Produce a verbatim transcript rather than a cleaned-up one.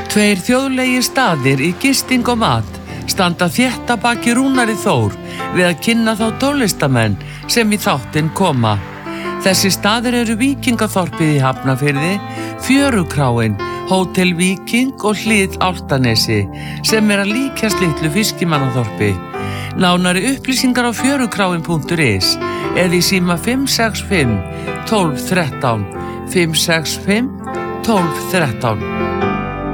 Tveir þjóðlegir staðir í gisting og mat standa þétt að baki Rúnari Þór við að kynna þá tólistamenn sem í þáttinn koma. Þessi staðir eru Víkingaþorpið í Hafnarfirði, Fjörukráin, Hótel Víking og Hlið Álftanesi sem er að líkjast litlu fiskimannaþorpi. Nánari upplýsingar á fjörukráin punktur is eða í síma fimm sex fimm tólf þrettán fimm sex fimm tólf þrettán.